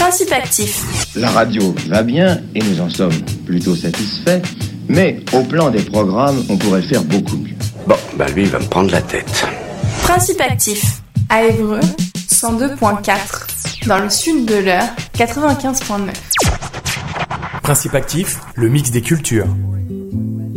Principe actif. La radio va bien et nous en sommes plutôt satisfaits, mais au plan des programmes, on pourrait faire beaucoup mieux. Bon, lui, il va me prendre la tête. Principe actif. À Évreux, 102.4. Dans le sud de l'Eure, 95.9. Principe actif, le mix des cultures.